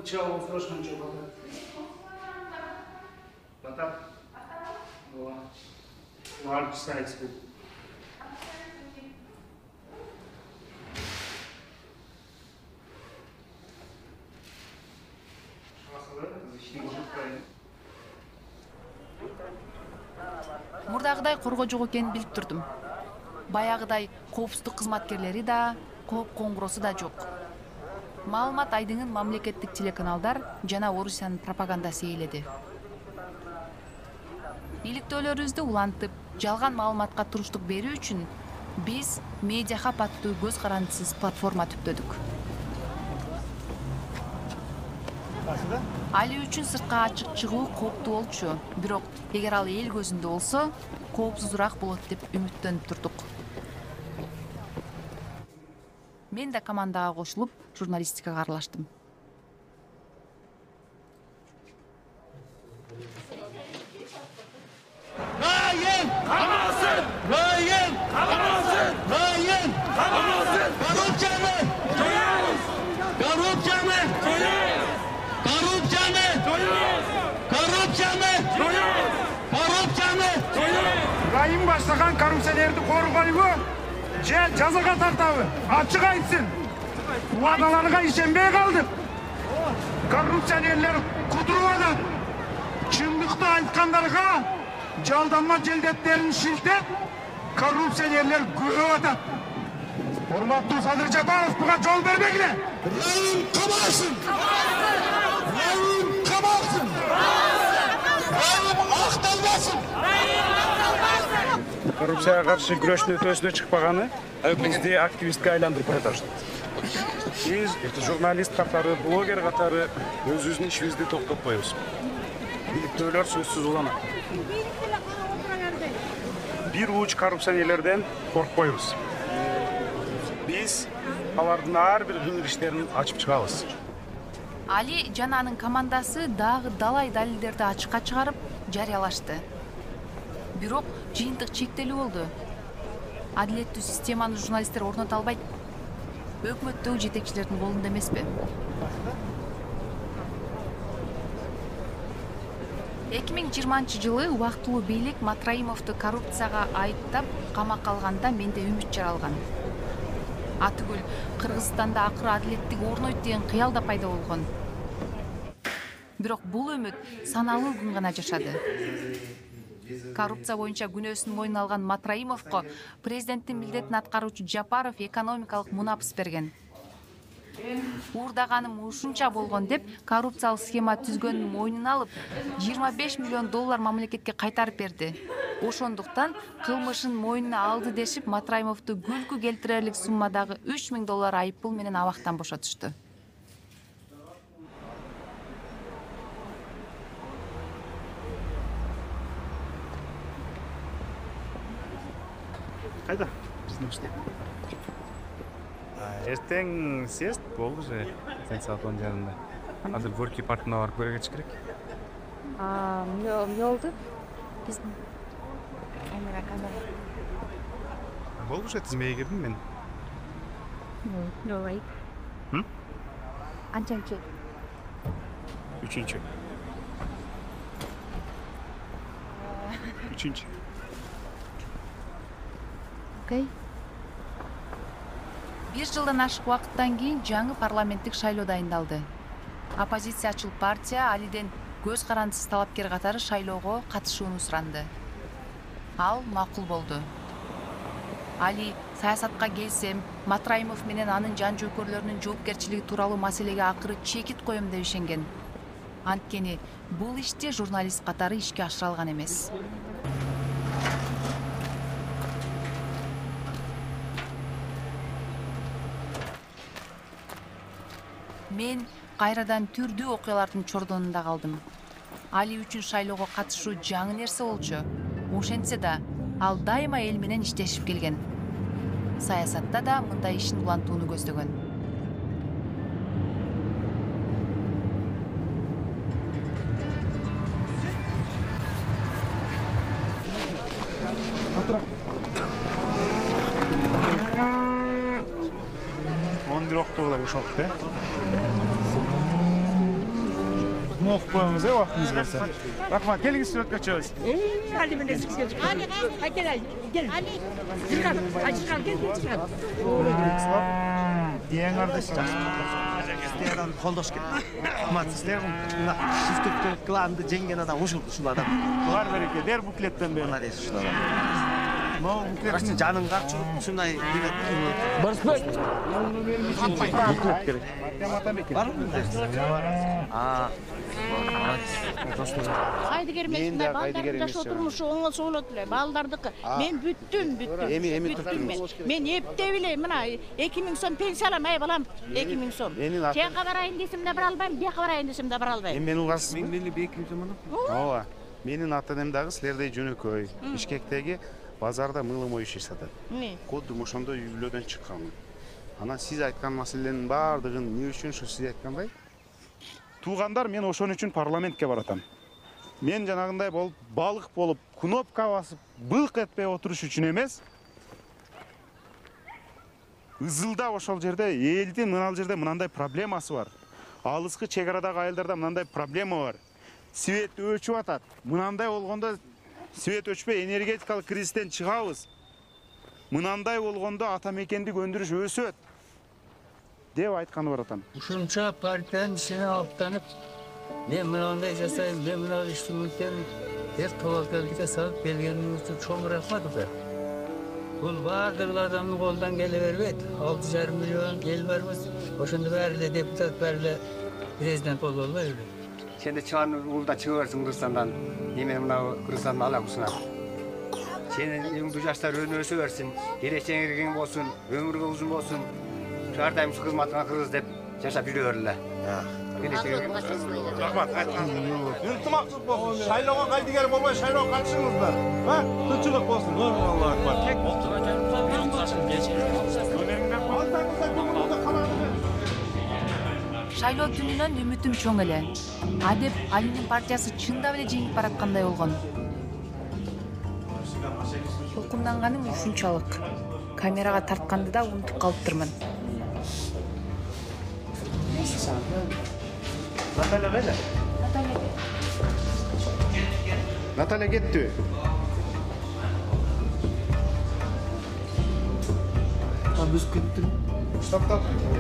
Чего слышно, что Потап? Ладно, сайт. Мурдагыдай коргоо жок экенин билип турдум. Баягыдай коопсуздук кызматкерлери да, кооп коңгуросу да жок. Маалымат айдыңын мамлекеттик телеканалдар жана Орусиянын пропагандасы ээледи. Иликтөөлөрүбүздү улантып, жалган маалыматка туруштук берүү үчүн биз Медиа Хаб аттуу көз карандысыз платформа түптөдүк. Али үчүн сыртка ачык чыгуу кооптуу болчу, бирок эгер ал эл көзүндө болсо, коопсузураак болот деп үмүттөнүп турдук. Мен да командага кошулуп, журналистикага аралаштым. Rayın kamalsın! Rayın kamalsın! Rayın kamalsın! Korrupsiyanı! Soyarız! Korrupsiyanı! Soyarız! Korrupsiyanı! Soyarız! Korrupsiyanı! Soyarız! Korrupsiyanı! Soyarız! Rayın başlagan korrupsiyanerdi korgoybu, же жазага тартабы, ачык айтсын. Убадаларга ишенбей калдык. Коррупсионерлер кудуруп атат. Чындыкты айткандарга жалданма желдеттерин шилтеп, коррупсионерлер көбөйүп атат. Урматтуу Садыр Жапаров буга жол бербегиле. Rayın kamalsın! Rayın kamalsın! Rayın ақталбасын! Коррупцияга каршы күрөштүн өтөсүнө чыкпаганы бизди активистке айландырып баратышат. Биз журналист катары, блогер катары өзүбүздүн ишибизди токтотпойбуз. Иликтөөлөр сөзсүз уланат. Бир уч коррупционерлерден коркпойбуз. Биз алардын ар бир кылмыш-иштерин ачып чыгабыз. Али жана анын командасы дагы далай далилдерди ачыкка чыгарып жарыялашты. Бирок жыйынтык чектелүү болду. Адилеттүү системаны журналисттер орното албайт. Өкмөттөгү жетекчилердин колунда эмеспи? 2020-жылы убактылуу бийлик Матраимовду коррупцияга айыптап камакка алганда менде үмүт жаралган. Атыгүл Кыргызстанда акыры адилеттик орнойт деген кыял да пайда болгон. Бирок бул үмүт саналуу күн гана жашады. Коррупция боюнча күнөөсүн мойнуна алган Матраимовго президенттин милдетин аткаруучу Жапаров экономикалык мунапыс берген. Уурдаганым ушунча болгон деп коррупциялык схема түзгөнүн мойнуна алып, 25 миллион доллар мамлекетке кайтарып берди. Ошондуктан кылмышын мойнуна алды дешип Матраимовду күлкү келтирерлик суммадагы 3000 доллар айыппул менен абактан бошотушту. Кайда? Биздин уште. Эртең съезд болду же, саат 10:30. Азыр Горький паркына барып көрө кетиш керек. Эмне болду? Биздин камера. Болду же тизмеге кирдим мен. Новай. Анчанчы? Үчүнчү. Окей. Бир жылдан ашык убакыттан кийин жаңы парламенттик шайлоо дайындалды. Оппозициячыл партия Алиден көз карандысыз талапкер катары шайлоого катышууну суранды. Ал макул болду. Али саясатка келсем, Матраимов менен анын жан жүйкөрлөрүнүн жоопкерчилиги тууралуу маселеге акыры чекит коем деп ишенген. Анткени бул ишти журналист катары ишке ашыра алган эмес. Мен кайрадан түрдүү окуялардын чордонунда калдым. Али үчүн шайлоого катышуу жаңы нерсе болчу. Ошентсе да, ал дайыма эл менен иштешип келген. Саясатта да мындай ишин улантууну көздөгөн. Он бирок да ошондук, оқып қойыңыз, уақытыңыз болса. Рахмат, келіңіз суретке шығыңыз. Ali mene sikir. Ali gel. Ali. Çıkar. Açıkal gel. Ең ардаш. Сіздерден қолдаш керек. Рахмат, сіздер мына шифтікті кланды жеңген адам ушул адам. Бар береке, бер буклеттен бері. Молодец, ушул адам. Мынау буклеттің Жаның қарчылып, ушундай бар мı? Кайдыгер эмесмин, балдардын жашоо турмушу оңол болот эле. Балдардыкы. Мен бүттүм. Мен эптеп эле мына 2000 сом пенсия алам, ай балам. 2000 сом. Тияка барайын десем да бара албайм, бияка барайын десем да бара албайм. Мен улас мени 2000 сом алам. Ооба. Менин ата-энем дагы силердей жөнөкөй. Бишкектеги базарда мылым моюш сатат. Коддум ошондой үй-бүлөдөн чыкканмын. Анан сиз айткан маселенин баардыгын эмне үчүн ушу сиз айткандай? Туугандар, мен ошон үчүн парламентке баратам. Мен жанагындай болуп, балык болуп, кнопка басып, былк этпей отуруш үчүн эмес. Ызылда ошол жерде элдин мынал жерде мынандай проблемасы бар. Алыскы чек арадагы айылдарда мынандай проблема бар. Свет өчүп атат. Мынандай болгондо свет өчпөй энергетикалык кризистен чыгабыз. Мынандай болгондо ата мекендик өндүрүш өсөт деп айтканы баратам. Ушунча партиянын ишине алыптанып, мен мынандай жасайм, мен мына ишти мүмкүн деп тобокелдикке салып келгениңиз үчүн чоң рахмат. Бул баардык адамдын колунан келе бербейт. 6,5 миллион эл барбыз. Ошондо баары эле депутат, баары эле президент боло албайбы? Сен де чыган улда чыгып берсиң Кыргызстандан. Неме мына Кыргызстанды алам ушуна. Сенин үйүңдү жаштар өнөсө берсин, келечегиң болсун, өмүрүң узун болсун. Жардайым ушу кызматыңа кыргыз деп жашап жүрө берле. Рахмат, ынтымактуу болсун. Шайлоого кайдыгер болбой, шайлоого катышыңыздар. Тынчылык болсун. Аллаху акбар. Шайлоо түнүнөн үмүтүм чоң эле. Адеп Алинин партиясы чындап эле жеңип бараткандай болгон. Толкунданганым ушунчалык. Камерага тартканды да унутуп калыптырмын. Наталья кетти. Биз кеттик. Токтоп.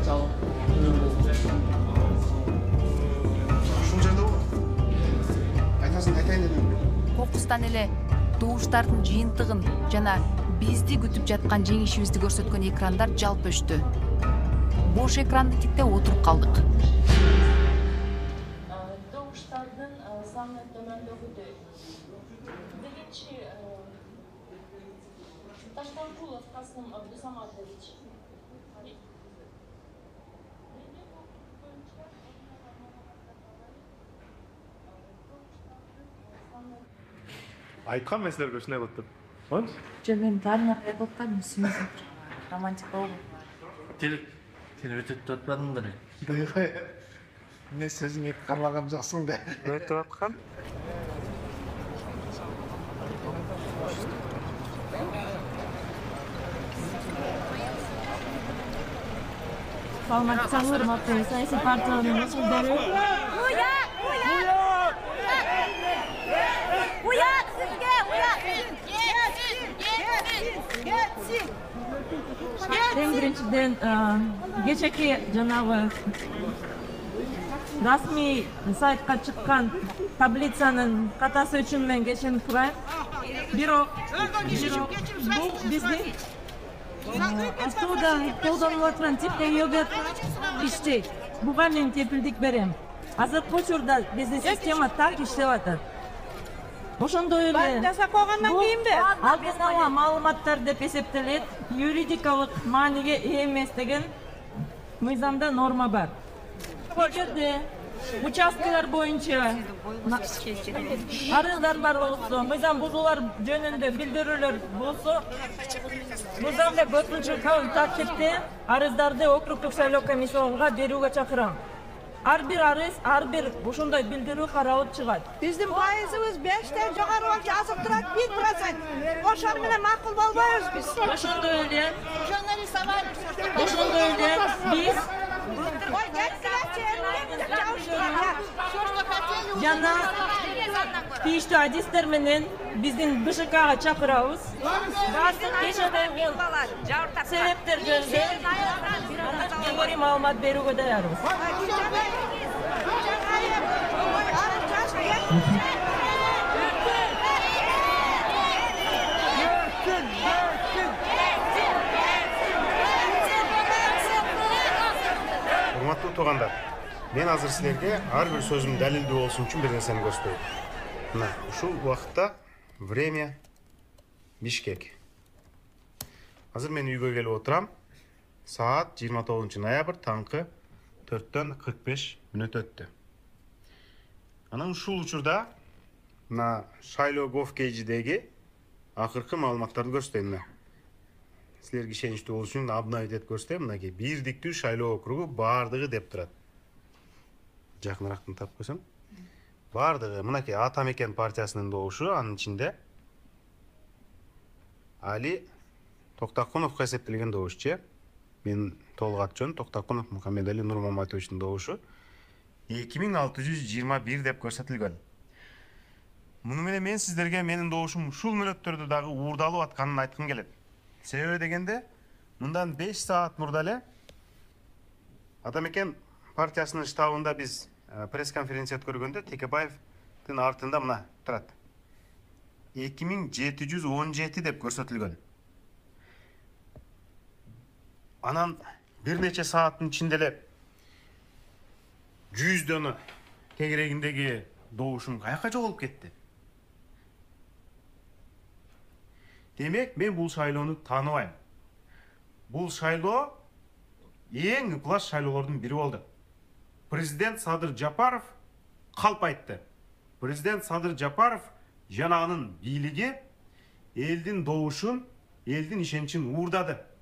Ушул жерде бол. Айтасын айтайын дедим. Кокустан эле добуштардын жыйынтыгын жана бизди күтүп жаткан жеңишибизди көрсөткөн экрандар жалп өчтү. Бош экранды тиктеп отуруп калдык. Doğuşlardan zahmet dönemde Дегенчи Таштанкулов Касым Абдусаматович. Айткан меселерге ушундай болуп тур. Онч? Жо мен баарына кайрылып үсүңүз романтик болду. Өтүп атпадың беле? Не сөзүңө кармаган жоксуң да. Өтүп аткан. Саламатсыздар, урматтуу саясий партиянын өкүлдөрү. Уят сизге, уят. Эң биринчиден кечээки жанагы расмий сайтка чыккан таблицанын катасы үчүн мен кечирим сурайм. Бирок бул биздин астында колдонулуп аткан типтеги иштейт. Буга мен кепилдик берем. Азыркы учурда биздин система так иштеп атат. Ошондой эле жасап койгондон кийинби алдын ала маалыматтар деп эсептелет, юридикалык мааниге ээ эмес деген мыйзамда норма бар. Эгерде участкалар боюнча арыздар бар болсо, мыйзам бузуулар жөнүндө билдирүүлөр болсо, мыйзамда 4-тартипте арыздарды округдук шайлоо комиссияга берүүгө чакырам. Ар бир арыз, ар бир ушундай билдирүү каралып чыгат. Биздин пайызыбыз 5тен жогору болуп азып турат 1%. Ошол менен макул болбойбуз биз. Ошондой эле биз жана тийиштүү адистер менен биздин БШКга чакырабыз. Баасы текшерилген себептер жөнүндө жогору маалымат берүүгө даярбыз. Урматтуу туугандар, мен азыр силерге ар бир сөзүм далилдүү болсун үчүн бир нерсени көрсөтөйүн. Мына, ушул убакытта время Бишкек. Азыр мен үйгө келип отурам. Саат 29 ноябрь таңкы 4:45 өттү. Анан ушул учурда мына шайлоо gov.kg'dеги акыркы маалыматтарды көрсөтөйүн. Силерге ишеничтүү болуш үчүн обновить этип көрсөтөйм. Мынакей бирдиктүү шайлоо округу баардыгы деп турат. Жакыныраак тап койсоң. Баардыгы мынакей Ата Мекен партиясынын добушу, анын ичинде Али Токтакуновго эсептелген добушчу. Мен толук ат жөн Токтакунов Мухаммедали Нурмаматовичтин добушу 2621 деп көрсөтүлгөн. Муну менен мен сиздерге менин добушум ушул мүнөттөрдө дагы уурдалып атканын айткым келет. Себеби дегенде, мындан 5 саат мурда эле Ата Мекен партиясынын штабында биз пресс-конференция өткөргөндө Текебаевдин артында мына турат. 2717 деп көрсөтүлгөн. Анан бир нече сааттын ичинде эле 100 кегерегиндеги добушум каяка жоголуп кетти. Демек, мен бул шайлоону тааныбайм. Бул шайлоо эң ыплас шайлоолордун бири болду. Президент Садыр Жапаров калп айтты. Президент Садыр Жапаров жана анын бийлиги элдин добушун, элдин ишеничин уурдады.